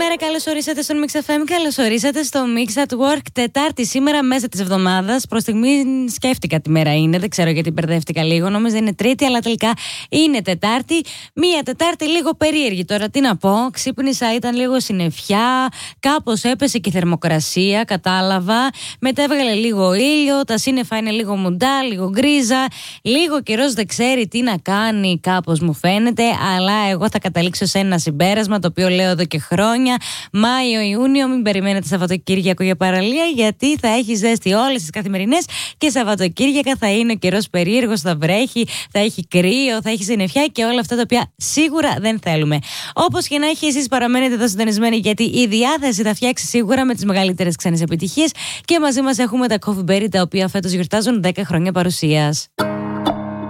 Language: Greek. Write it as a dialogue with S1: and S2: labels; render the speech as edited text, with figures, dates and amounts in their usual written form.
S1: Καλημέρα, καλώς ορίσατε στον Mix FM, καλώς ορίσατε στο Mix at Work. Τετάρτη σήμερα, μέσα της εβδομάδας. Προς στιγμή σκέφτηκα τι μέρα είναι, δεν ξέρω γιατί μπερδεύτηκα λίγο. Νόμιζα είναι Τρίτη, αλλά τελικά είναι Τετάρτη. Μία Τετάρτη λίγο περίεργη. Τώρα τι να πω, ξύπνησα, ήταν λίγο συννεφιά, κάπως έπεσε και η θερμοκρασία, κατάλαβα. Μετά έβγαλε λίγο ήλιο, τα σύννεφα είναι λίγο μουντά, λίγο γκρίζα. Λίγο καιρός δεν ξέρει τι να κάνει, κάπως μου φαίνεται. Αλλά εγώ θα καταλήξω σε ένα συμπέρασμα, το οποίο λέω εδώ και χρόνια. Μάιο-Ιούνιο, μην περιμένετε Σαββατοκύριακο για παραλία, γιατί θα έχει ζέστη όλες τις καθημερινές και Σαββατοκύριακα θα είναι ο καιρός περίεργος, θα βρέχει, θα έχει κρύο, θα έχει συννεφιά και όλα αυτά τα οποία σίγουρα δεν θέλουμε. Όπως και να έχει, εσείς παραμένετε εδώ συντονισμένοι, γιατί η διάθεση θα φτιάξει σίγουρα με τις μεγαλύτερες ξένες επιτυχίες και μαζί μας έχουμε τα Coffee Berry, τα οποία φέτος γιορτάζουν 10 χρόνια παρουσίας.